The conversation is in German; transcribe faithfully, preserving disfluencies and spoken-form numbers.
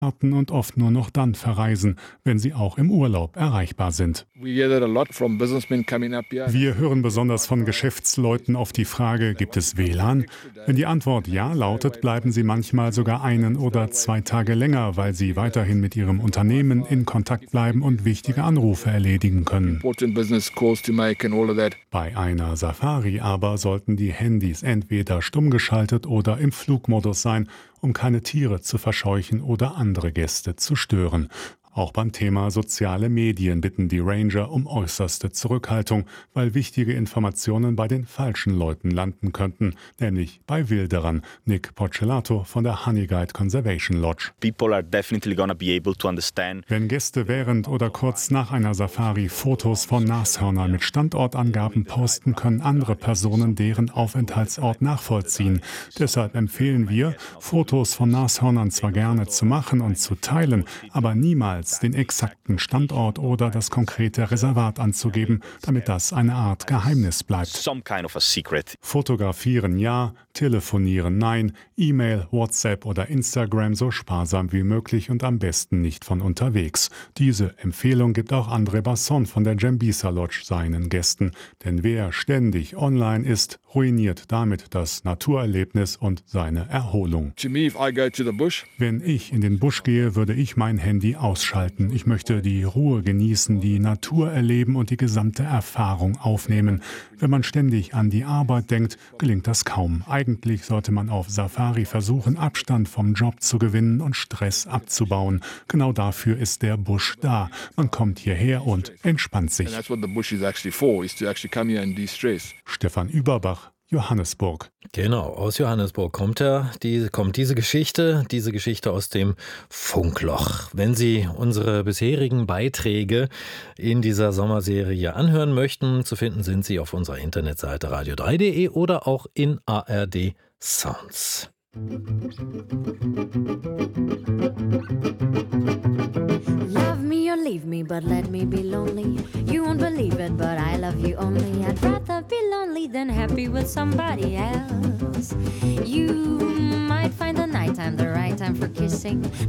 warten und oft nur noch dann verreisen, wenn sie auch im Urlaub erreichbar sind. Wir hören besonders von Geschäftsleuten auf die Frage, gibt es W L A N? Wenn die Antwort ja lautet, bleiben sie manchmal sogar einen oder zwei Tage länger, weil sie weiterhin mit ihrem Unternehmen in Kontakt bleiben und wichtige Anrufe erledigen können. Bei einer Safari aber sollten die Handys entweder stumm geschaltet oder im Flugmodus sein, um keine Tiere zu verscheuchen oder andere Gäste zu stören. Auch beim Thema soziale Medien bitten die Ranger um äußerste Zurückhaltung, weil wichtige Informationen bei den falschen Leuten landen könnten, nämlich bei Wilderern. Nick Porcelato von der Honeyguide Conservation Lodge. People are definitely gonna be able to understand. Wenn Gäste während oder kurz nach einer Safari Fotos von Nashörnern mit Standortangaben posten, können andere Personen deren Aufenthaltsort nachvollziehen. Deshalb empfehlen wir, Fotos von Nashörnern zwar gerne zu machen und zu teilen, aber niemals den exakten Standort oder das konkrete Reservat anzugeben, damit das eine Art Geheimnis bleibt. Some kind of a secret. Fotografieren ja, telefonieren nein, E-Mail, WhatsApp oder Instagram so sparsam wie möglich und am besten nicht von unterwegs. Diese Empfehlung gibt auch André Basson von der Jambisa Lodge seinen Gästen. Denn wer ständig online ist, ruiniert damit das Naturerlebnis und seine Erholung. Wenn ich in den Busch gehe, würde ich mein Handy ausschalten. Ich möchte die Ruhe genießen, die Natur erleben und die gesamte Erfahrung aufnehmen. Wenn man ständig an die Arbeit denkt, gelingt das kaum. Eigentlich sollte man auf Safari versuchen, Abstand vom Job zu gewinnen und Stress abzubauen. Genau dafür ist der Busch da. Man kommt hierher und entspannt sich. Stefan Überbach, Johannesburg. Genau, aus Johannesburg kommt er, die, kommt diese Geschichte, diese Geschichte aus dem Funkloch. Wenn Sie unsere bisherigen Beiträge in dieser Sommerserie anhören möchten, zu finden sind sie auf unserer Internetseite radio drei punkt de oder auch in A R D Sounds. Love me or leave me, but let me be lonely. You won't believe it, but I love you only. I'd rather be lonely than happy with somebody else. You might find the nighttime the right time for kissing.